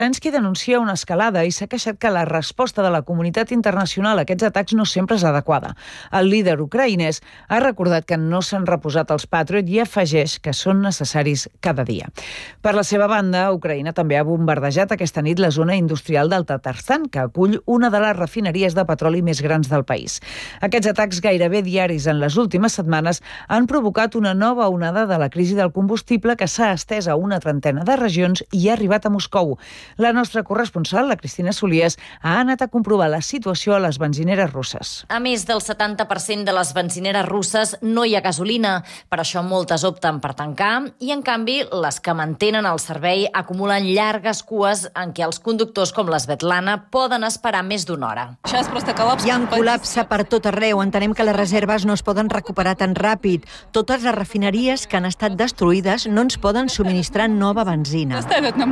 Zelensky denuncia una escalada i s'ha queixat que la resposta de la comunitat internacional a aquests atacs no sempre és adequada. El líder ucraïnès ha recordat que no s'han reposat els Patriot i afegeix que són necessaris cada dia. Per la seva banda, Ucraïna també ha bombardejat aquesta nit la zona industrial del Tatarstan, que acull una de les refineries de petroli més grans del país. Aquests atacs gairebé diaris en les últimes setmanes han provocat una nova onada de la crisi del combustible que s'ha estès a una trentena de regions i ha arribat a Moscou. La nostra corresponsal, la Cristina Solies, ha anat a comprovar la situació a les benzineres russes. A més del 70% de les benzineres russes no hi ha gasolina. Per això moltes opten per tancar i, en canvi, les que mantenen el servei acumulen llargues cues en què els conductors com l'Svetlana poden esperar més d'una hora. Hi ha un col·lapse per tot arreu. Entenem que les reserves no es poden recuperar tan ràpid. Totes les refineries que han estat destruïdes no ens poden subministrar nova benzina.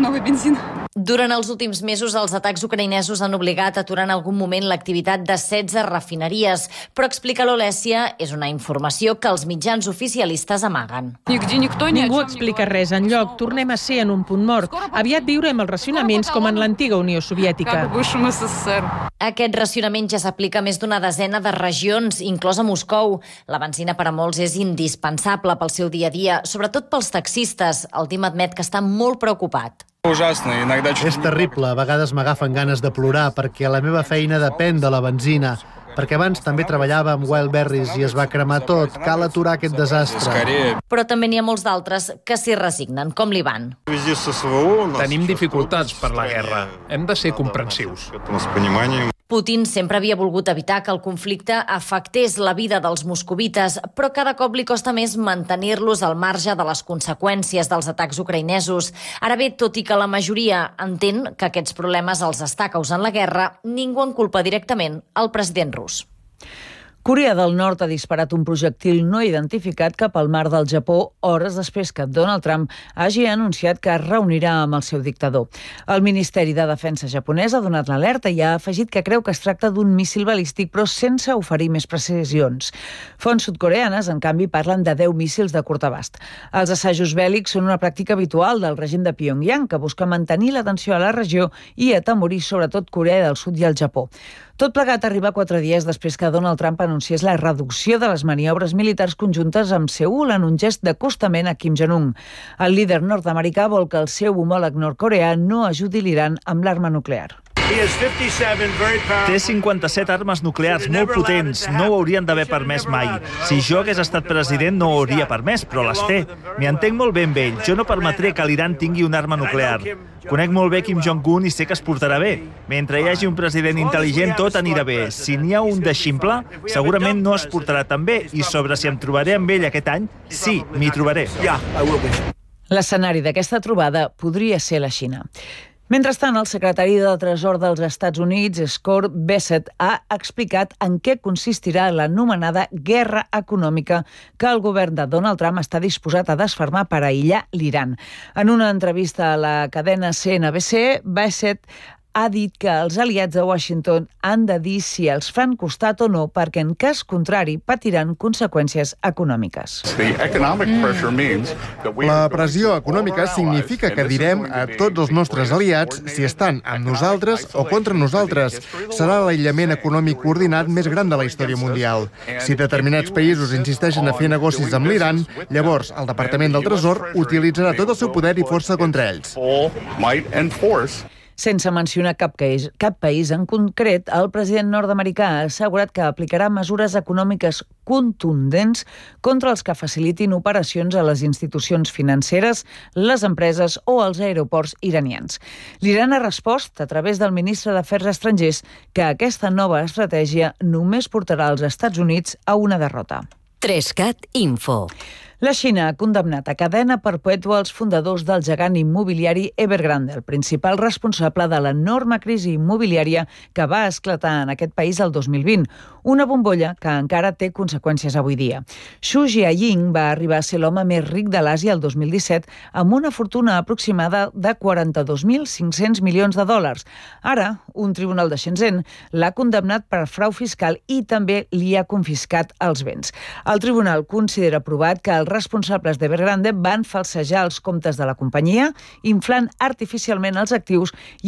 Durant els últims mesos, els atacs ucraïnesos han obligat a aturar en algun moment l'activitat de 16 refineries, però explica l'Olèsia, és una informació que els mitjans oficialistes amaguen. Ningú explica res enlloc. Tornem a ser en un punt mort. Aviat viurem els racionaments com en l'antiga Unió Soviètica. Aquest racionament ja s'aplica a més d'una desena de regions, inclosa Moscou. La benzina per a molts és indispensable pel seu dia a dia, sobretot pels taxistes. El Tim admet que està molt preocupat. És terrible, a vegades m'agafen ganes de plorar perquè la meva feina depèn de la benzina, perquè abans també treballava amb Wildberries i es va cremar tot. Cal aturar aquest desastre. Però també n'hi ha molts d'altres que s'hi resignen, com l'Ivan. Tenim dificultats per la guerra. Hem de ser comprensius. Putin sempre havia volgut evitar que el conflicte afectés la vida dels moscovites, però cada cop li costa més mantenir-los al marge de les conseqüències dels atacs ucraïnesos. Ara bé, tot i que la majoria entén que aquests problemes els està causant la guerra, ningú en culpa directament el president rus. Corea del Nord ha disparat un projectil no identificat cap al mar del Japó hores després que Donald Trump hagi anunciat que es reunirà amb el seu dictador. El Ministeri de Defensa japonès ha donat l'alerta i ha afegit que creu que es tracta d'un míssil balístic, però sense oferir més precisions. Fonts sud-coreanes, en canvi, parlen de 10 míssils de curt abast. Els assajos bèl·lics són una pràctica habitual del règim de Pyongyang, que busca mantenir l'atenció a la regió i atemorir sobretot Corea del Sud i el Japó. Tot plegat arriba 4 dies després que Donald Trump anunciés la reducció de les maniobres militars conjuntes amb Seül en un gest d'acostament a Kim Jong-un. El líder nord-americà vol que el seu homòleg nord-coreà no ajudi l'Iran amb l'arma nuclear. Té 57 armes nuclears molt potents. No ho haurien d'haver permès mai. Si jo hagués estat president no ho hauria permès, però les té. M'hi entenc molt bé amb ell. Jo no permetré que l'Iran tingui una arma nuclear. Conec molt bé Kim Jong-un i sé que es portarà bé. Mentre hi hagi un president intel·ligent, tot anirà bé. Si n'hi ha un de ximple, segurament no es portarà tan bé. I sobre si em trobaré amb ell aquest any, sí, m'hi trobaré. L'escenari d'aquesta trobada podria ser la Xina. Mentrestant, el secretari del Tresor dels Estats Units, Scott Bessent, ha explicat en què consistirà l'anomenada guerra econòmica que el govern de Donald Trump està disposat a desfermar per aïllar l'Iran. En una entrevista a la cadena CNBC, Bessent ha dit que els aliats de Washington han de dir si els fan costat o no, perquè en cas contrari patiran conseqüències econòmiques. La pressió econòmica significa que direm a tots els nostres aliats si estan amb nosaltres o contra nosaltres. Serà l'aïllament econòmic coordinat més gran de la història mundial. Si determinats països insisteixen a fer negocis amb l'Iran, llavors el Departament del Tresor utilitzarà tot el seu poder i força contra ells. Sense mencionar cap país en concret, el president nord-americà ha assegurat que aplicarà mesures econòmiques contundents contra els que facilitin operacions a les institucions financeres, les empreses o els aeroports iranians. L'Iran ha respost, a través del ministre d'Afers Estrangers, que aquesta nova estratègia només portarà als Estats Units a una derrota. 3CAT Info. La Xina ha condemnat a cadena perpètua els fundadors del gegant immobiliari Evergrande, el principal responsable de l'enorme crisi immobiliària que va esclatar en aquest país el 2020, una bombolla que encara té conseqüències avui dia. Xu Jiaying va arribar a ser l'home més ric de l'Àsia el 2017 amb una fortuna aproximada de 42.500 milions de dòlars. Ara, un tribunal de Shenzhen l'ha condemnat per frau fiscal i també li ha confiscat els béns. El tribunal considera provat que el els responsables d'Evergrande van falsejar els comptes de la companyia, inflant artificialment els actius